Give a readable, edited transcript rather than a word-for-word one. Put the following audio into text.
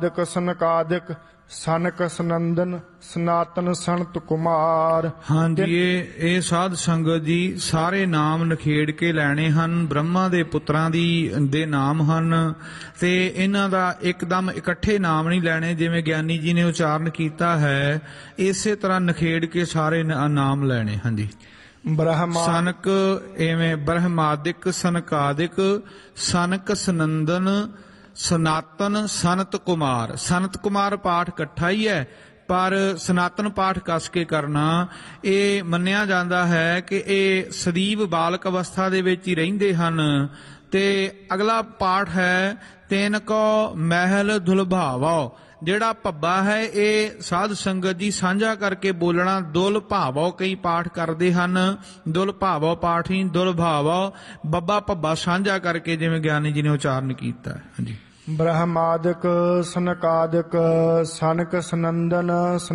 ਸਨਕਾਦਿਕ ਸਨਕ ਸਨੰਦਨ ਸਨਾਤਨ ਸੰਤ ਕੁਮਾਰ। ਹਾਂਜੀ, ਇਹ ਸਾਧ ਸੰਗਤ ਜੀ ਸਾਰੇ ਨਾਮ ਨਖੇੜ ਕੇ ਲੈਣੇ ਹਨ। ਬ੍ਰਹਮਾ ਦੇ ਪੁੱਤਰਾਂ ਦੇ ਨਾਮ ਹਨ ਤੇ ਇਹਨਾਂ ਦਾ ਇੱਕਦਮ ਇਕੱਠੇ ਨਾਮ ਨਹੀਂ ਲੈਣੇ, ਜਿਵੇਂ ਗਿਆਨੀ ਜੀ ਨੇ ਉਚਾਰਨ ਕੀਤਾ ਹੈ ਇਸੇ ਤਰ੍ਹਾਂ ਨਖੇੜ ਕੇ ਸਾਰੇ ਨਾਮ ਲੈਣੇ। ਹਾਂਜੀ, ਸਨਕ ਇਵੇਂ ਬ੍ਰਹਮਾਦਿਕ ਸਨਕਾਦਿਕ ਸਨਕ ਸਨੰਦਨ ਸਨਾਤਨ ਸਨਤ ਕੁਮਾਰ। ਸਨਤ ਕੁਮਾਰ ਪਾਠ ਇਕੱਠਾ ਹੀ ਹੈ, ਪਰ ਸਨਾਤਨ ਪਾਠ ਕੱਸ ਕੇ ਕਰਨਾ। ਇਹ ਮੰਨਿਆ ਜਾਂਦਾ ਹੈ ਕਿ ਇਹ ਸਦੀਵ ਬਾਲਕ ਅਵਸਥਾ ਦੇ ਵਿੱਚ ਹੀ ਰਹਿੰਦੇ ਹਨ। ਤੇ ਅਗਲਾ ਪਾਠ ਹੈ ਤੈਨ ਕੋ ਮਹਿਲ ਦੁਲਭਾਵੋ। ਜਿਹੜਾ ਭੱਬਾ ਹੈ ਇਹ ਸਾਧ ਸੰਗਤ ਜੀ ਸਾਂਝਾ ਕਰਕੇ ਬੋਲਣਾ। ਦੁਲ ਭਾਵੋ ਕਈ ਪਾਠ ਕਰਦੇ ਹਨ, ਦੁਲ ਭਾਵੋ ਪਾਠ ਹੀ ਦੁਲ ਭਾਵੋ, ਬੱਬਾ ਭੱਬਾ ਸਾਂਝਾ ਕਰਕੇ ਜਿਵੇਂ ਗਿਆਨੀ ਜੀ ਨੇ ਉਚਾਰਨ ਕੀਤਾ। ਹਾਂਜੀ, ਬ੍ਰਹਮਾਦਿਕ ਸਨਕਾਦਿਕ ਸਨਕ ਸਨੰਦਨ